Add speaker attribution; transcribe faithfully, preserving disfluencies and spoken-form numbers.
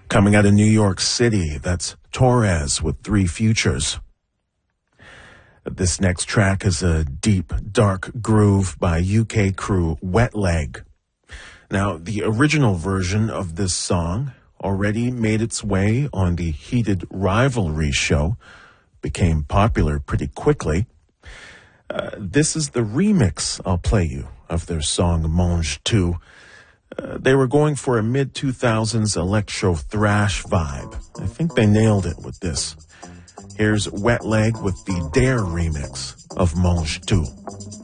Speaker 1: Coming out of New York City, that's Torres with Three Futures. This next track is a deep, dark groove by U K crew Wet Leg. Now, the original version of this song already made its way on the Heated Rivalry show, became popular pretty quickly. Uh, this is the remix I'll play you of their song Mange two. Uh, they were going for a mid two thousands electro thrash vibe. I think they nailed it with this. Here's Wet Leg with the Dare remix of Mange two.